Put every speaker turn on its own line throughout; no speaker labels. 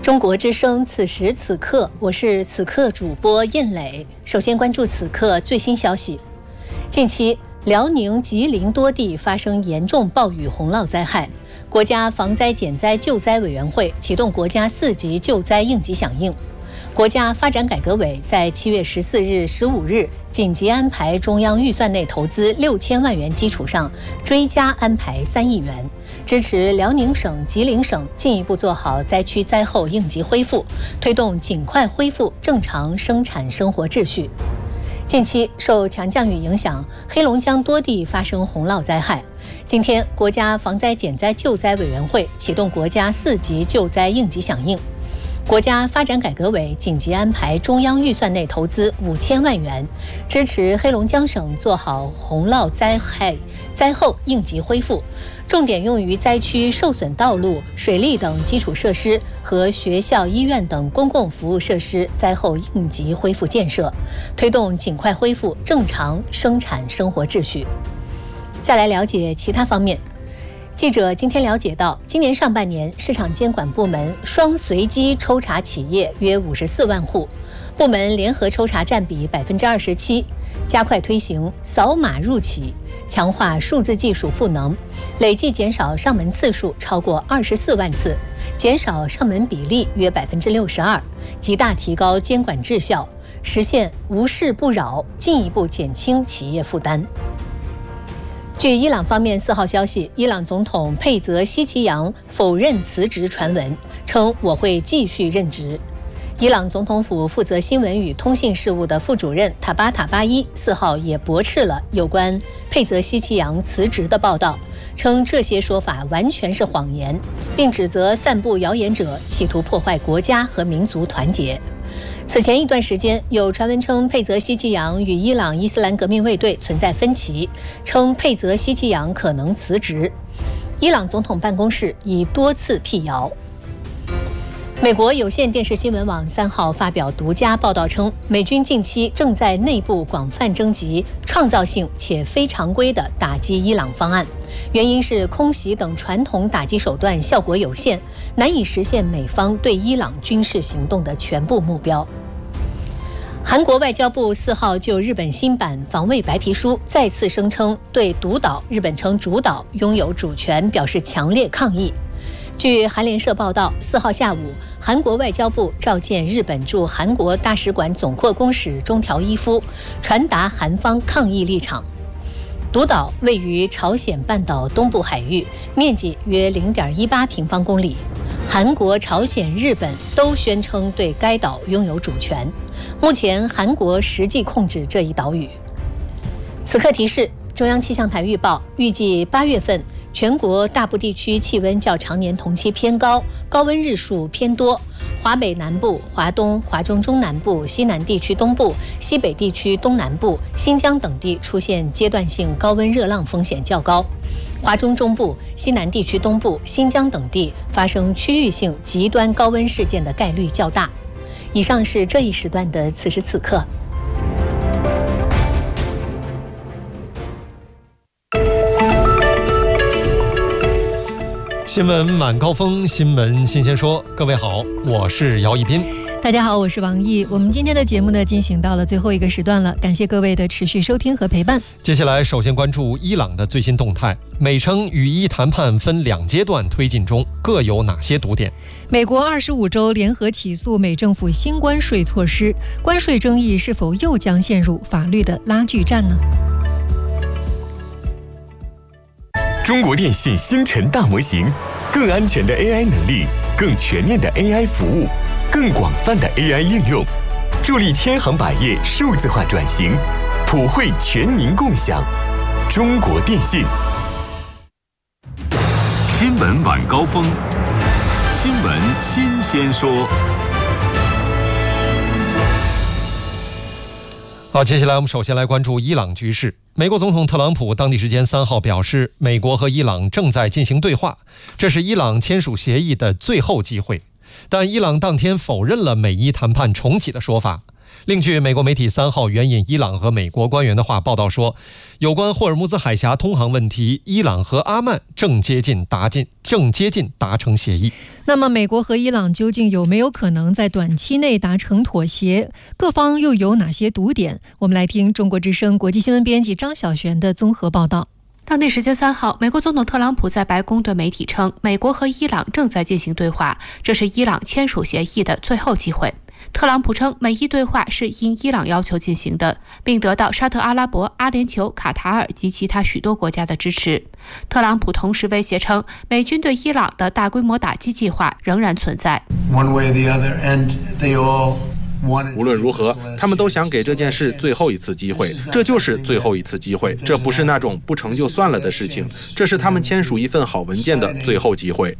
中国之声，此时此刻，我是此刻主播燕磊。首先关注此刻最新消息。近期，辽宁、吉林多地发生严重暴雨洪涝灾害，国家防灾减灾救灾委员会启动国家4级救灾应急响应。国家发展改革委在7月14日、15日紧急安排中央预算内投资6000万元基础上，追加安排3亿元，支持辽宁省、吉林省进一步做好灾区灾后应急恢复，推动尽快恢复正常生产生活秩序。近期受强降雨影响，黑龙江多地发生洪涝灾害。今天，国家防灾减灾救灾委员会启动国家4级救灾应急响应。国家发展改革委紧急安排中央预算内投资5000万元，支持黑龙江省做好洪涝灾害灾后应急恢复，重点用于灾区受损道路、水利等基础设施和学校、医院等公共服务设施灾后应急恢复建设，推动尽快恢复正常生产生活秩序。再来了解其他方面。记者今天了解到，今年上半年市场监管部门双随机抽查企业约54万户，部门联合抽查占比27%，加快推行扫码入企，强化数字技术赋能，累计减少上门次数超过24万次，减少上门比例约62%，极大提高监管质效，实现无事不扰，进一步减轻企业负担。据伊朗方面4号消息，伊朗总统佩泽西奇扬否认辞职传闻，称我会继续任职。伊朗总统府负责新闻与通信事务的副主任塔巴塔巴伊4号也驳斥了有关佩泽西奇扬辞职的报道，称这些说法完全是谎言，并指责散布谣言者企图破坏国家和民族团结。此前一段时间，有传闻称佩泽西奇扬与伊朗伊斯兰革命卫队存在分歧，称佩泽西奇扬可能辞职。伊朗总统办公室已多次辟谣。美国有线电视新闻网3号发表独家报道称，美军近期正在内部广泛征集创造性且非常规的打击伊朗方案，原因是空袭等传统打击手段效果有限，难以实现美方对伊朗军事行动的全部目标。韩国外交部4号就日本新版防卫白皮书再次声称对独岛（日本称主岛）拥有主权表示强烈抗议。据韩联社报道，4号下午，韩国外交部召见日本驻韩国大使馆总扩公使中条一夫，传达韩方抗议立场。独岛位于朝鲜半岛东部海域，面积约0.18平方公里。韩国、朝鲜、日本都宣称对该岛拥有主权。目前，韩国实际控制这一岛屿。此刻提示：中央气象台预报，预计8月份全国大部地区气温较常年同期偏高，高温日数偏多。华北南部、华东、华中中南部、西南地区东部、西北地区东南部、新疆等地出现阶段性高温热浪风险较高。华中中部、西南地区东部、新疆等地发生区域性极端高温事件的概率较大。以上是这一时段的此时此刻。
新闻晚高峰，新闻新鲜说。各位好，我是姚一斌。
大家好，我是王毅。我们今天的节目呢，进行到了最后一个时段了，感谢各位的持续收听和陪伴。
接下来，首先关注伊朗的最新动态。美称与伊谈判分2阶段推进中，各有哪些堵点？
美国25州联合起诉美政府新关税措施，关税争议是否又将陷入法律的拉锯战呢？
中国电信星辰大模型，更安全的 AI 能力，更全面的 AI 服务，更广泛的 AI 应用，助力千行百业数字化转型，普惠全民共享。中国电信。
新闻晚高峰，新闻新鲜说。
好，接下来我们首先来关注伊朗局势。美国总统特朗普当地时间3号表示，美国和伊朗正在进行对话，这是伊朗签署协议的最后机会。但伊朗当天否认了美伊谈判重启的说法。 另据美国媒体3号援引伊朗和美国官员的话报道说，有关霍尔木兹海峡通航问题，伊朗和阿曼正接近达成协议。
那么美国和伊朗究竟有没有可能在短期内达成妥协？各方又有哪些堵点？我们来听中国之声国际新闻编辑张晓璇的综合报道。
当地时间3号，美国总统特朗普在白宫对媒体称，美国和伊朗正在进行对话，这是伊朗签署协议的最后机会。特朗普称，美伊对话是因伊朗要求进行的，并得到沙特阿拉伯、阿联酋、卡塔尔及其他许多国家的支持。特朗普同时威胁称，美军对伊朗的大规模打击计划仍然存在。
无论如何，他们都想给这件事最后一次机会，这就是最后一次机会，这不是那种不成就算了的事情，这是他们签署一份好文件的最后机会。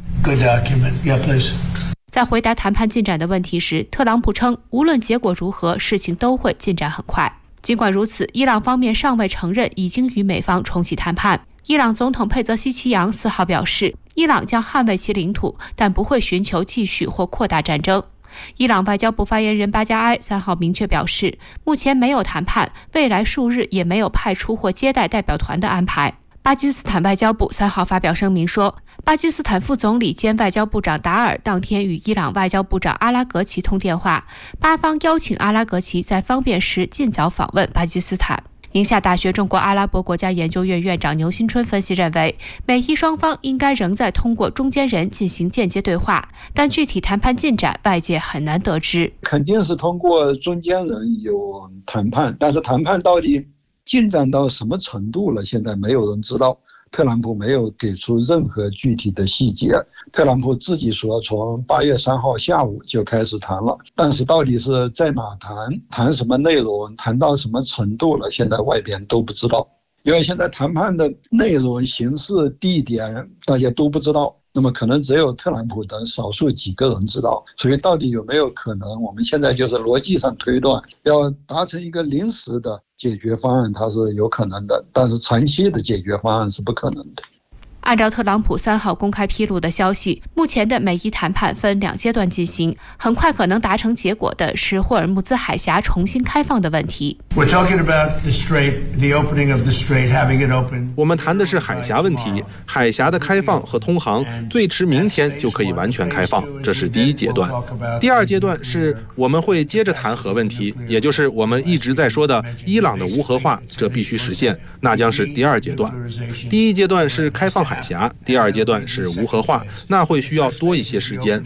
在回答谈判进展的问题时，特朗普称，无论结果如何，事情都会进展很快。尽管如此，伊朗方面尚未承认已经与美方重启谈判。伊朗总统佩泽希奇扬4号表示，伊朗将捍卫其领土，但不会寻求继续或扩大战争。伊朗外交部发言人巴加埃3号明确表示，目前没有谈判，未来数日也没有派出或接待代表团的安排。巴基斯坦外交部3号发表声明说，巴基斯坦副总理兼外交部长达尔当天与伊朗外交部长阿拉格齐通电话，巴方邀请阿拉格齐在方便时尽早访问巴基斯坦。宁夏大学中国阿拉伯国家研究院院长牛新春分析认为，美伊双方应该仍在通过中间人进行间接对话，但具体谈判进展外界很难得知。
肯定是通过中间人有谈判，但是谈判到底进展到什么程度了，现在没有人知道。特朗普没有给出任何具体的细节，特朗普自己说从8月3号下午就开始谈了，但是到底是在哪谈什么内容，谈到什么程度了，现在外边都不知道。因为现在谈判的内容、形式、地点大家都不知道，那么可能只有特朗普等少数几个人知道，所以到底有没有可能，我们现在就是逻辑上推断，要达成一个临时的解决方案，它是有可能的，但是长期的解决方案是不可能的。
按照特朗普3号公开披露的消息，目前的美伊谈判分2阶段进行，很快可能达成结果的是霍尔木兹海峡重新开放的问题。
我们谈的是海峡问题，海峡的开放和通航，最迟明天就可以完全开放，这是第1阶段。第2阶段是我们会接着谈核问题，也就是我们一直在说的伊朗的无核化，这必须实现，那将是第2阶段。第1阶段是开放海峡，第2阶段是无核化，那会需要多一些时间。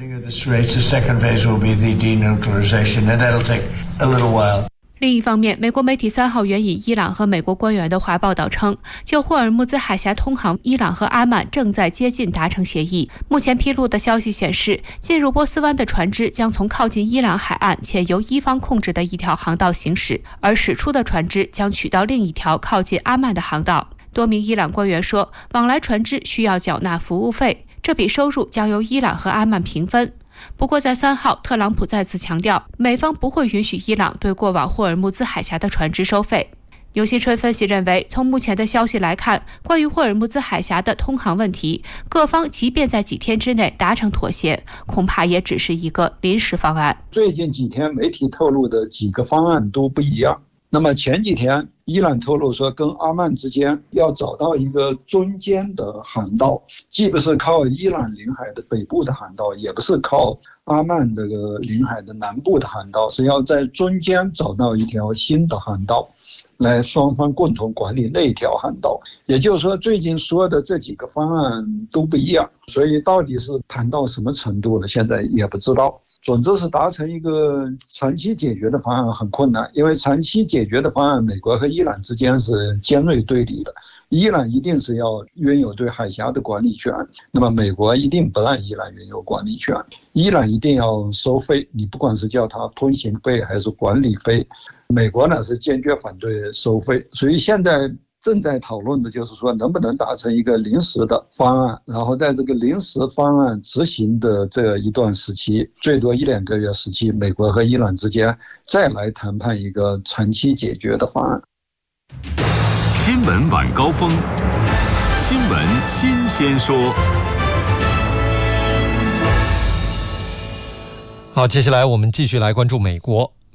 另一方面，美国媒体3号援引伊朗和美国官员的话报道称，就霍尔木兹海峡通航，伊朗和阿曼正在接近达成协议。目前披露的消息显示，进入波斯湾的船只将从靠近伊朗海岸且由伊方控制的一条航道行驶，而驶出的船只将取到另一条靠近阿曼的航道。多名伊朗官员说，往来船只需要缴纳服务费，这笔收入将由伊朗和阿曼平分。不过在3号，特朗普再次强调，美方不会允许伊朗对过往霍尔木兹海峡的船只收费。牛新春分析认为，从目前的消息来看，关于霍尔木兹海峡的通航问题，各方即便在几天之内达成妥协，恐怕也只是一个临时方案。
最近几天媒体透露的几个方案都不一样。那么前几天伊朗透露说，跟阿曼之间要找到一个中间的航道，既不是靠伊朗领海的北部的航道，也不是靠阿曼这个领海的南部的航道，是要在中间找到一条新的航道，来双方共同管理那条航道。也就是说，最近说的这几个方案都不一样，所以到底是谈到什么程度了，现在也不知道。总之是达成一个长期解决的方案很困难，因为长期解决的方案，美国和伊朗之间是尖锐对立的。伊朗一定是要拥有对海峡的管理权，那么美国一定不让伊朗拥有管理权。伊朗一定要收费，你不管是叫它通行费还是管理费，美国呢是坚决反对收费。所以现在正在讨论的就是说，能不能达成一个临时的方案，然后在这个临时方案执行的这一段时期，最多1-2个月时期，美国和伊朗之间再来谈判一个长期解决的方案。
新闻晚高峰，新闻新鲜说。
好，接下来我们继续来关注美国。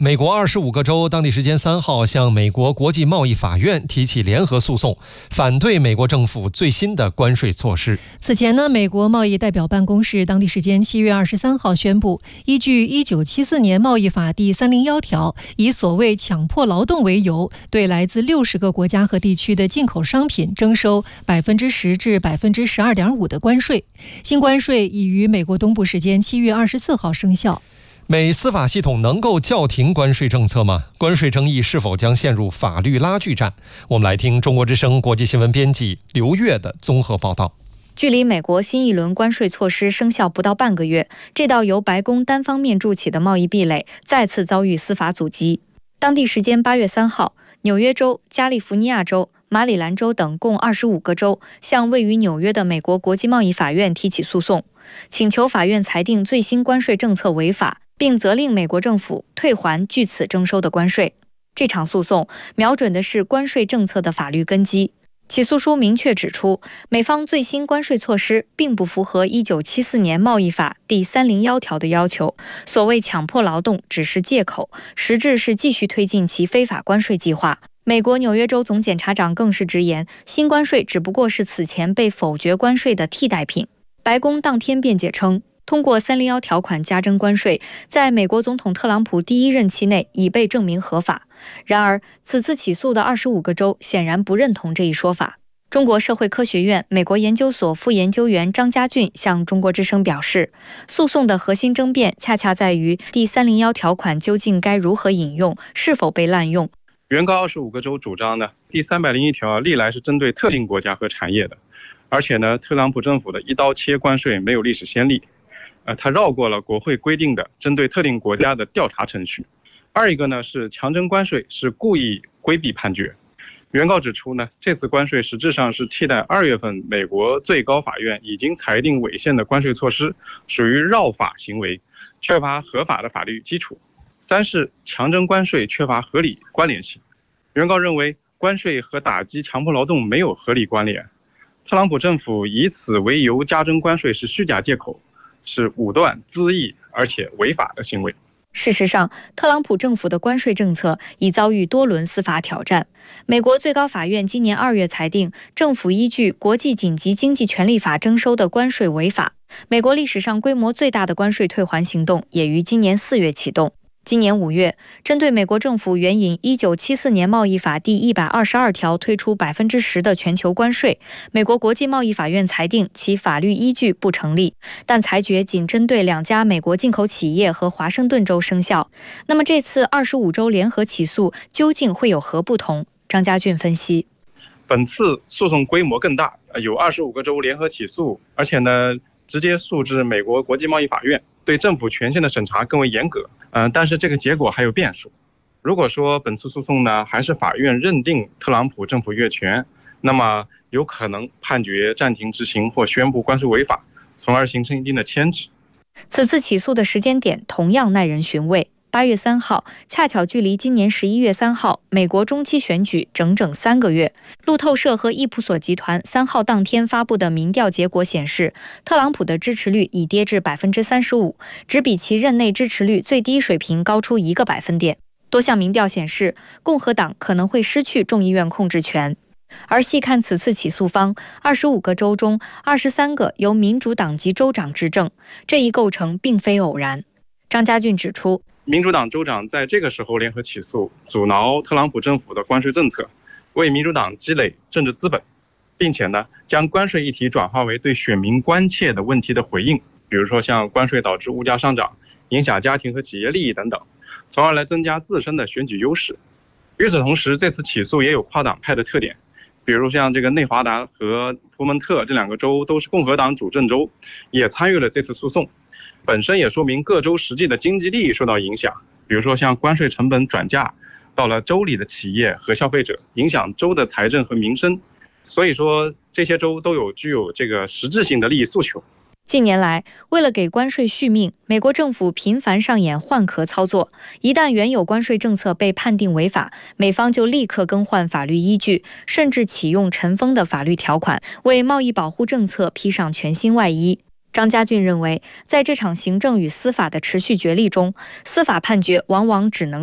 美国25个州当地时间3号向美国国际贸易法院提起联合诉讼，反对美国政府最新的关税措施。
此前呢，美国贸易代表办公室当地时间7月23号宣布，依据1974年贸易法第301条，以所谓强迫劳动为由，对来自60个国家和地区的进口商品征收10%至12.5%的关税。新关税已于美国东部时间7月24号生效。
美司法系统能够叫停关税政策吗？关税争议是否将陷入法律拉锯战？我们来听中国之声国际新闻编辑刘越的综合报道。
距离美国新一轮关税措施生效不到半个月，这道由白宫单方面筑起的贸易壁垒再次遭遇司法阻击。当地时间8月3号，纽约州、加利福尼亚州、马里兰州等共25个州向位于纽约的美国国际贸易法院提起诉讼，请求法院裁定最新关税政策违法，并责令美国政府退还据此征收的关税。这场诉讼瞄准的是关税政策的法律根基。起诉书明确指出，美方最新关税措施并不符合1974年贸易法第301条的要求，所谓强迫劳动只是借口，实质是继续推进其非法关税计划。美国纽约州总检察长更是直言，新关税只不过是此前被否决关税的替代品。白宫当天辩解称，通过301条款加征关税，在美国总统特朗普第一任期内已被证明合法。然而，此次起诉的25个州显然不认同这一说法。中国社会科学院美国研究所副研究员张家俊向中国之声表示，诉讼的核心争辩恰恰在于第301条款究竟该如何引用，是否被滥用。
原告25个州主张呢，第301条历来是针对特定国家和产业的，而且呢，特朗普政府的一刀切关税没有历史先例，他绕过了国会规定的针对特定国家的调查程序。二一个呢是强征关税是故意规避判决。原告指出呢，这次关税实质上是替代2月份美国最高法院已经裁定违宪的关税措施，属于绕法行为，缺乏合法的法律基础。三是强征关税缺乏合理关联性。原告认为关税和打击强迫劳动没有合理关联，特朗普政府以此为由加征关税是虚假借口，是武断恣意而且违法的行为。
事实上，特朗普政府的关税政策已遭遇多轮司法挑战。美国最高法院今年2月裁定，政府依据国际紧急经济权利法征收的关税违法。美国历史上规模最大的关税退还行动也于今年4月启动。今年5月，针对美国政府援引1974年贸易法第122条推出10%的全球关税，美国国际贸易法院裁定其法律依据不成立，但裁决仅针对2家美国进口企业和华盛顿州生效。那么这次25州联合起诉究竟会有何不同？张家俊分析，
本次诉讼规模更大，有25个州联合起诉，而且呢，直接诉至美国国际贸易法院，对政府权限的审查更为严格。但是这个结果还有变数。如果说本次诉讼呢，还是法院认定特朗普政府越权，那么有可能判决暂停执行或宣布关税违法，从而形成一定的牵制。
此次起诉的时间点同样耐人寻味。8月3号，恰巧距离今年11月3号美国中期选举整整3个月。路透社和易普所集团3号当天发布的民调结果显示，特朗普的支持率已跌至35%，只比其任内支持率最低水平高出1个百分点。多项民调显示，共和党可能会失去众议院控制权。而细看此次起诉方，25个州中23个由民主党籍州长执政，这一构成并非偶然。张家俊指出，
民主党州长在这个时候联合起诉，阻挠特朗普政府的关税政策，为民主党积累政治资本，并且呢，将关税议题转化为对选民关切的问题的回应，比如说像关税导致物价上涨，影响家庭和企业利益等等，从而来增加自身的选举优势。与此同时，这次起诉也有跨党派的特点，比如像这个内华达和佛蒙特这2个州都是共和党主政州，也参与了这次诉讼。本身也说明各州实际的经济利益受到影响，比如说像关税成本转嫁到了州里的企业和消费者，影响州的财政和民生。所以说这些州都具有这个实质性的利益诉求。
近年来，为了给关税续命，美国政府频繁上演换壳操作。一旦原有关税政策被判定违法，美方就立刻更换法律依据，甚至启用尘封的法律条款，为贸易保护政策披上全新外衣。张家俊认为，在这场行政与司法的持续角力中，司法判决往往只能